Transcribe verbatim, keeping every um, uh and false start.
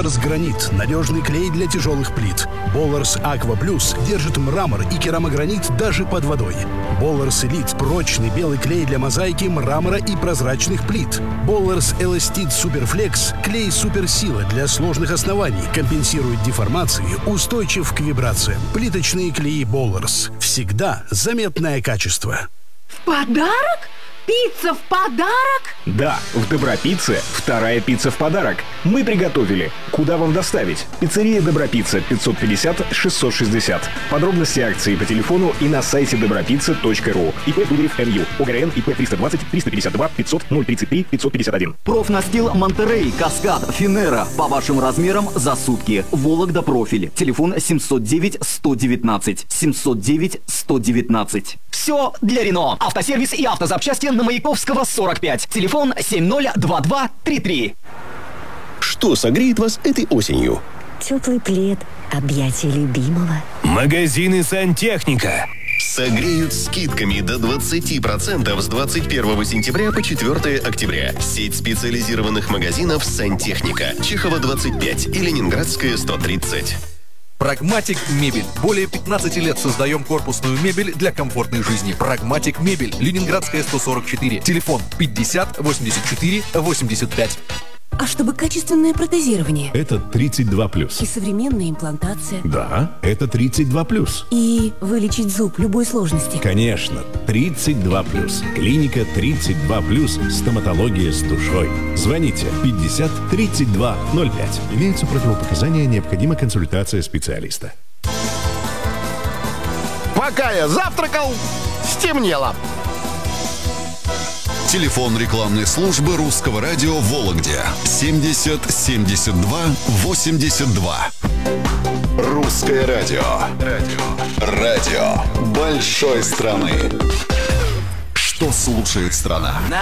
Болларс Гранит – надежный клей для тяжелых плит. Болларс Аква Плюс держит мрамор и керамогранит даже под водой. Болларс Элит – прочный белый клей для мозаики, мрамора и прозрачных плит. Болларс Эластит Суперфлекс – клей суперсила для сложных оснований, компенсирует деформации, устойчив к вибрациям. Плиточные клеи Болларс. Всегда заметное качество. В подарок? Пицца в подарок? Да, в Добропицце вторая пицца в подарок. Мы приготовили. Куда вам доставить? Пиццерия Добропицца, пятьсот пятьдесят шестьсот шестьдесят. Подробности акции по телефону и на сайте добропицца точка ру. ИП Дударев МЮ. ОГРН ИП триста двадцать триста пятьдесят два пятьсот ноль тридцать три пятьсот пятьдесят один. Профнастил Монтерей, Каскад, Финера. По вашим размерам за сутки. Вологда Профиль. Телефон семьсот девять сто девятнадцать. семьсот девять сто девятнадцать. Все для Рено. Автосервис и автозапчасти на Маяковского сорок пять. Телефон семь ноль два два три три. Что согреет вас этой осенью? Теплый плед, объятия любимого. Магазины «Сантехника» согреют скидками до двадцати процентов с двадцать первого сентября по четвёртое октября. Сеть специализированных магазинов «Сантехника». Чехова двадцать пять и Ленинградская сто тридцать. Прагматик Мебель. Более пятнадцати лет создаем корпусную мебель для комфортной жизни. Прагматик Мебель. Ленинградская сто сорок четыре. Телефон пятьдесят восемьдесят четыре восемьдесят пять. А чтобы качественное протезирование? Это тридцать два плюс. И современная имплантация? Да, это тридцать два плюс. И вылечить зуб любой сложности? Конечно, тридцать два плюс. Клиника тридцать два плюс. Стоматология с душой. Звоните пятьдесят тридцать два ноль пять. Имеются противопоказания, необходима консультация специалиста. Пока я завтракал, стемнело. Телефон рекламной службы Русского радио в Вологде семьдесят семьдесят два восемьдесят два. Русское радио. Радио. Радио большой страны. Что слушает страна?